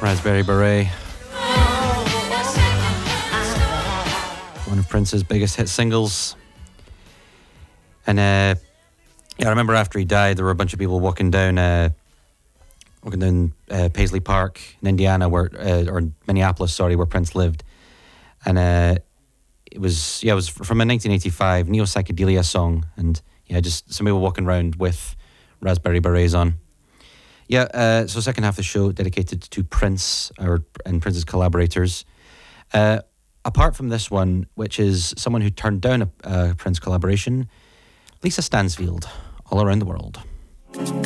Raspberry Beret. One of Prince's biggest hit singles. And I remember after he died, there were a bunch of people walking down Paisley Park in Indiana, or Minneapolis, sorry, where Prince lived. And it was from a 1985 Neo Psychedelia song, and just some people walking around with Raspberry Berets on. So second half of the show dedicated to Prince and Prince's collaborators. Apart from this one, which is someone who turned down a Prince collaboration, Lisa Stansfield, All Around the World.